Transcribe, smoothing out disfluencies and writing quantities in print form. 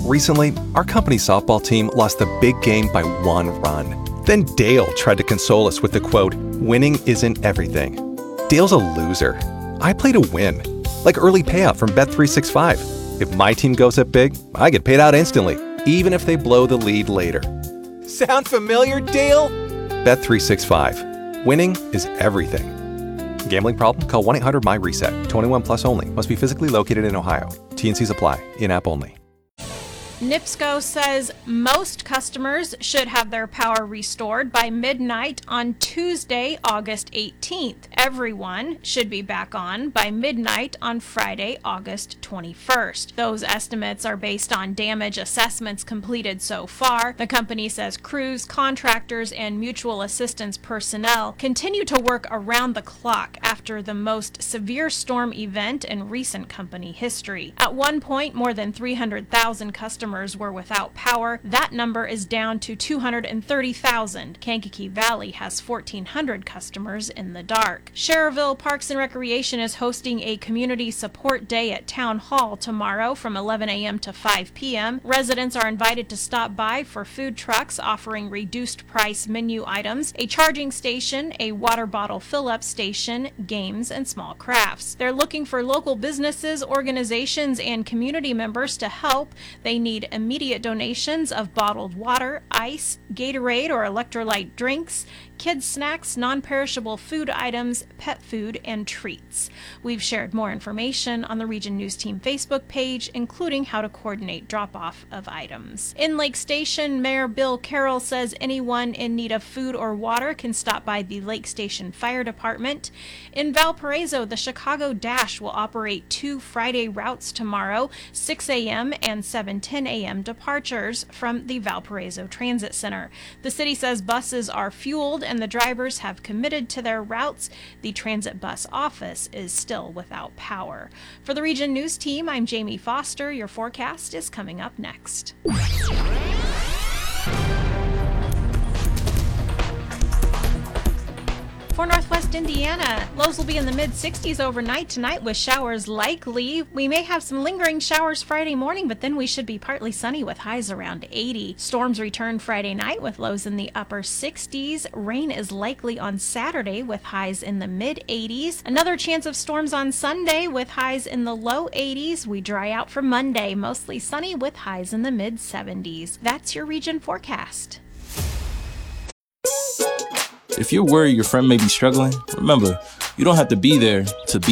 Recently, our company softball team lost the big game by 1 run. Then Dale tried to console us with the quote, "Winning isn't everything." Dale's a loser. I play to win, like early payout from Bet365. If my team goes up big, I get paid out instantly, even if they blow the lead later. Sound familiar, Dale? Bet365. Winning is everything. Gambling problem? Call 1-800-MY-RESET. 21 plus only. Must be physically located in Ohio. T&Cs apply. In-app only. NIPSCO says most customers should have their power restored by midnight on Tuesday, August 18th. Everyone should be back on by midnight on Friday, August 21st. Those estimates are based on damage assessments completed so far. The company says crews, contractors, and mutual assistance personnel continue to work around the clock after the most severe storm event in recent company history. At one point, more than 300,000 customers were without power. That number is down to 230,000. Kankakee Valley has 1,400 customers in the dark. Schererville Parks and Recreation is hosting a community support day at Town Hall tomorrow from 11 a.m. to 5 p.m. Residents are invited to stop by for food trucks offering reduced price menu items, a charging station, a water bottle fill-up station, games, and small crafts. They're looking for local businesses, organizations, and community members to help. They need immediate donations of bottled water, ice, Gatorade or electrolyte drinks, kids' snacks, non-perishable food items, pet food, and treats. We've shared more information on the Region News Team Facebook page, including how to coordinate drop-off of items. In Lake Station, Mayor Bill Carroll says anyone in need of food or water can stop by the Lake Station Fire Department. In Valparaiso, the Chicago Dash will operate 2 Friday routes tomorrow, 6 a.m. and 7:10 a.m. departures from the Valparaiso Transit Center. The city says buses are fueled and the drivers have committed to their routes. The transit bus office is still without power. For the Region News Team, I'm Jamie Foster. Your forecast is coming up next. For Northwest Indiana, lows will be in the mid-60s overnight tonight with showers likely. We may have some lingering showers Friday morning, but then we should be partly sunny with highs around 80. Storms return Friday night with lows in the upper 60s. Rain is likely on Saturday with highs in the mid-80s. Another chance of storms on Sunday with highs in the low 80s. We dry out for Monday, mostly sunny with highs in the mid-70s. That's your region forecast. If you're worried your friend may be struggling, remember, you don't have to be there to be